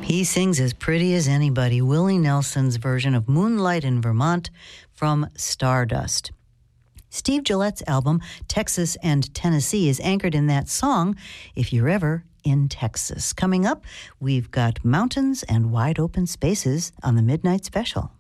He sings as pretty as anybody, Willie Nelson's version of Moonlight in Vermont from Stardust. Steve Gillette's album, Texas and Tennessee, is anchored in that song, If You're Ever in Texas. Coming up, we've got Mountains and Wide Open Spaces on the Midnight Special.